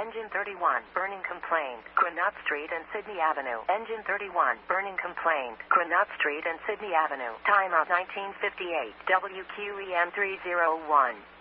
Engine 31, burning complaint. Granat Street and Sydney Avenue. Engine 31, burning complaint. Granat Street and Sydney Avenue. Timeout 1958. WQEM 301.